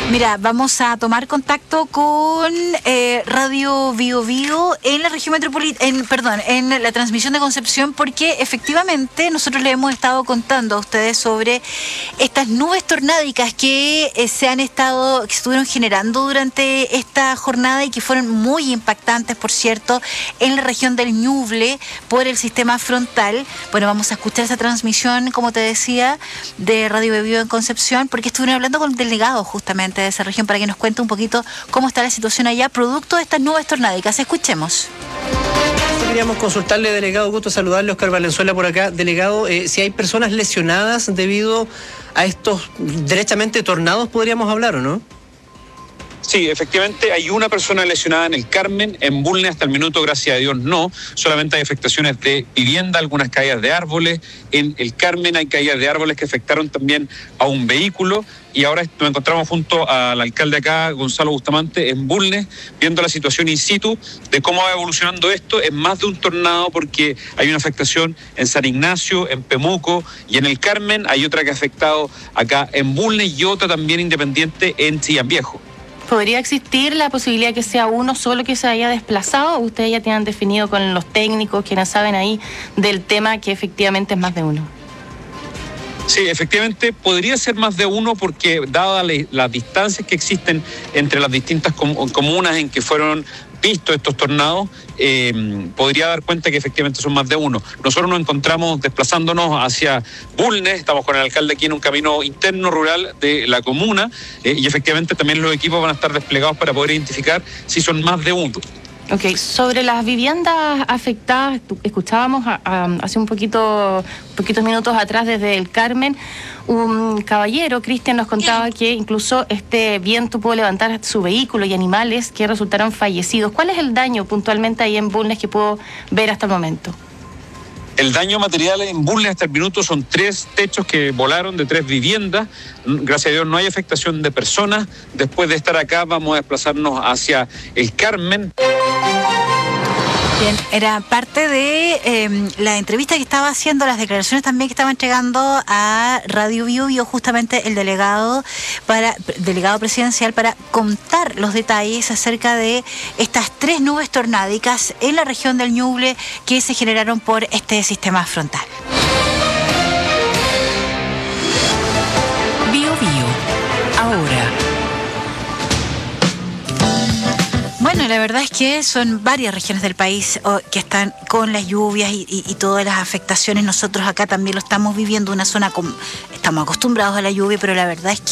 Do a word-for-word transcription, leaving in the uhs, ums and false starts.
Mira, vamos a tomar contacto con eh, Radio Bio Bio en la región metropolitana, perdón, en la transmisión de Concepción, porque efectivamente nosotros le hemos estado contando a ustedes sobre estas nubes tornádicas que eh, se han estado, que estuvieron generando durante esta jornada y que fueron muy impactantes, por cierto, en la región del Ñuble por el sistema frontal. Bueno, vamos a escuchar esa transmisión, como te decía, de Radio Bio Bio en Concepción, porque estuvieron hablando con el delegado justamente de esa región para que nos cuente un poquito cómo está la situación allá, producto de estas nubes tornádicas. Escuchemos. Queríamos consultarle, delegado, gusto saludarle, Oscar Valenzuela por acá. Delegado, eh, si hay personas lesionadas debido a estos derechamente tornados, podríamos hablar, ¿o no? Sí, efectivamente hay una persona lesionada en el Carmen, en Bulnes hasta el minuto, gracias a Dios, no. Solamente hay afectaciones de vivienda, algunas caídas de árboles. En el Carmen hay caídas de árboles que afectaron también a un vehículo. Y ahora nos encontramos junto al alcalde acá, Gonzalo Bustamante, en Bulnes, viendo la situación in situ de cómo va evolucionando esto. Es más de un tornado porque hay una afectación en San Ignacio, en Pemuco y en el Carmen. Hay otra que ha afectado acá en Bulnes y otra también independiente en Chillán Viejo. ¿Podría existir la posibilidad que sea uno solo que se haya desplazado? ¿Ustedes ya tienen definido con los técnicos, quienes saben ahí del tema, que efectivamente es más de uno? Sí, efectivamente podría ser más de uno porque dadas las distancias que existen entre las distintas com- comunas en que fueron vistos estos tornados, eh, podría dar cuenta que efectivamente son más de uno. Nosotros nos encontramos desplazándonos hacia Bulnes, estamos con el alcalde aquí en un camino interno rural de la comuna, eh, y efectivamente también los equipos van a estar desplegados para poder identificar si son más de uno. Ok, sobre las viviendas afectadas, escuchábamos a, a, hace un poquito, poquitos minutos atrás desde el Carmen, un caballero, Cristian, nos contaba que incluso este viento pudo levantar su vehículo y animales que resultaron fallecidos. ¿Cuál es el daño puntualmente ahí en Bulnes que pudo ver hasta el momento? El daño material en Bulnes hasta el minuto son tres techos que volaron de tres viviendas. Gracias a Dios no hay afectación de personas. Después de estar acá vamos a desplazarnos hacia el Carmen. Bien, era parte de eh, la entrevista que estaba haciendo, las declaraciones también que estaba entregando a Radio Bio Bio justamente el delegado para delegado presidencial para contar los detalles acerca de estas tres nubes tornádicas en la región del Ñuble que se generaron por este sistema frontal. Bio Bio, ahora. Bueno, la verdad es que son varias regiones del país oh, que están con las lluvias y, y, y todas las afectaciones. Nosotros acá también lo estamos viviendo, una zona con... Estamos acostumbrados a la lluvia, pero la verdad es que